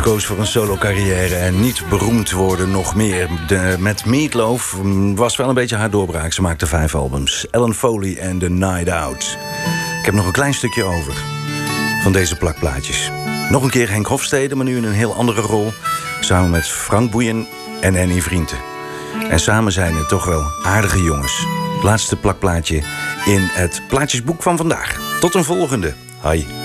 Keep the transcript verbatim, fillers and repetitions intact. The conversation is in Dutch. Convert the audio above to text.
koos voor een solo-carrière en niet beroemd worden nog meer. De, met Meatloaf was wel een beetje haar doorbraak. Ze maakte vijf albums. Ellen Foley en The Night Out. Ik heb nog een klein stukje over van deze plakplaatjes. Nog een keer Henk Hofstede, maar nu in een heel andere rol. Samen met Frank Boeien en Annie Vrienden. En samen zijn het toch wel aardige jongens. Laatste plakplaatje in het plaatjesboek van vandaag. Tot een volgende. Hoi.